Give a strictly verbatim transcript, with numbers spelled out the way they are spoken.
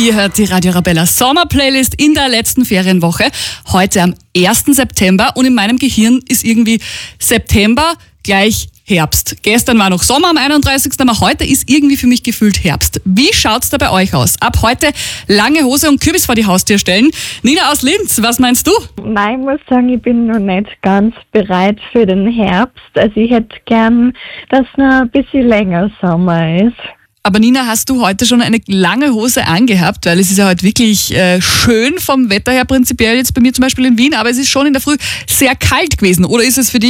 Ihr hört die Radio Arabella Sommer-Playlist in der letzten Ferienwoche. Heute am ersten September und in meinem Gehirn ist irgendwie September gleich Herbst. Gestern war noch Sommer am einunddreißigsten aber heute ist irgendwie für mich gefühlt Herbst. Wie schaut's da bei euch aus? Ab heute lange Hose und Kürbis vor die Haustür stellen. Nina aus Linz, was meinst du? Nein, ich muss sagen, ich bin noch nicht ganz bereit für den Herbst. Also ich hätte gern, dass noch ein bisschen länger Sommer ist. Aber Nina, hast du heute schon eine lange Hose angehabt? Weil es ist ja heute wirklich äh, schön vom Wetter her prinzipiell, jetzt bei mir zum Beispiel in Wien, aber es ist schon in der Früh sehr kalt gewesen. Oder ist es für dich